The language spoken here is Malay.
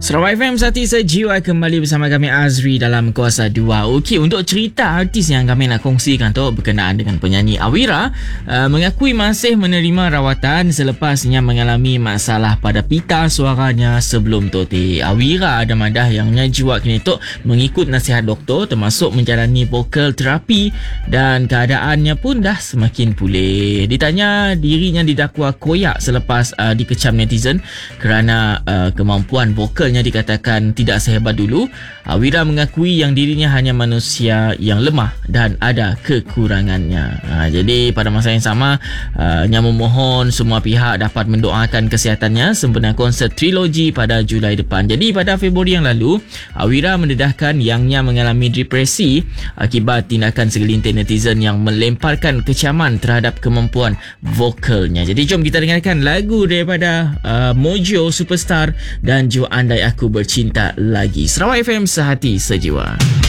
Sarawak FM Sati Sejiwa kembali bersama kami Azri dalam Kuasa 2. Okey, untuk cerita artis yang kami nak kongsikan tu berkenaan dengan penyanyi Awira mengakui masih menerima rawatan selepasnya mengalami masalah pada pita suaranya sebelum tu. Awira ada madah yang jiwa kini tu mengikut nasihat doktor termasuk menjalani vokal terapi dan keadaannya pun dah semakin pulih. Ditanya dirinya didakwa koyak selepas dikecam netizen kerana kemampuan vokalnya dikatakan tidak sehebat dulu. Awira mengakui yang dirinya hanya manusia yang lemah dan ada kekurangannya. Jadi pada masa yang sama Nya memohon semua pihak dapat mendoakan kesihatannya sempena konsert trilogi pada Julai depan. Jadi pada Februari yang lalu Awira mendedahkan yangnya mengalami depresi akibat tindakan segelintir netizen yang melemparkan kecaman terhadap kemampuan vokalnya. Jadi jom kita dengarkan lagu daripada Mojo Superstar dan Jo Andai Aku Bercinta Lagi. Sarawak FM Sehati Sejiwa.